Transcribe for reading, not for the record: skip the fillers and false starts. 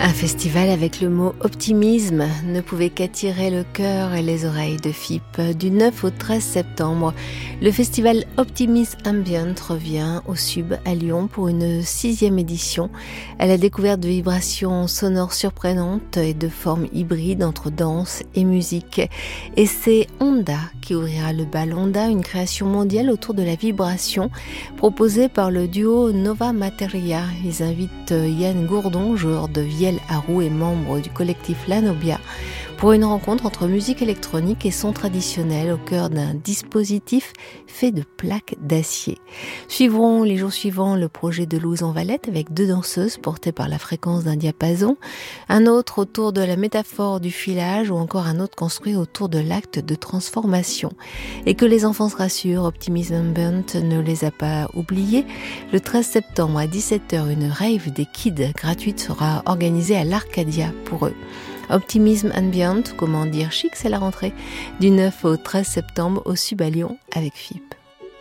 Un festival avec le mot optimisme ne pouvait qu'attirer le cœur et les oreilles de FIP. Du 9 au 13 septembre, le festival Optimism Ambient revient au Sub à Lyon pour une 6e édition. À la découverte de vibrations sonores surprenantes et de formes hybrides entre danse et musique. Et c'est Honda qui ouvrira le bal. Honda, une création mondiale autour de la vibration proposée par le duo Nova Materia. Ils invitent Yann Gourdon, joueur de vielle à roue et membre du collectif Lanobia, pour une rencontre entre musique électronique et son traditionnel au cœur d'un dispositif fait de plaques d'acier. Suivront les jours suivants le projet de Louise en Valette avec 2 danseuses portées par la fréquence d'un diapason, un autre autour de la métaphore du filage ou encore un autre construit autour de l'acte de transformation. Et que les enfants se rassurent, Optimism Ambient ne les a pas oubliés. Le 13 septembre à 17h, une rave des kids gratuite sera organisée à l'Arcadia pour eux. Optimism Ambient, comment dire chic, c'est la rentrée, du 9 au 13 septembre au Sub à Lyon avec FIP.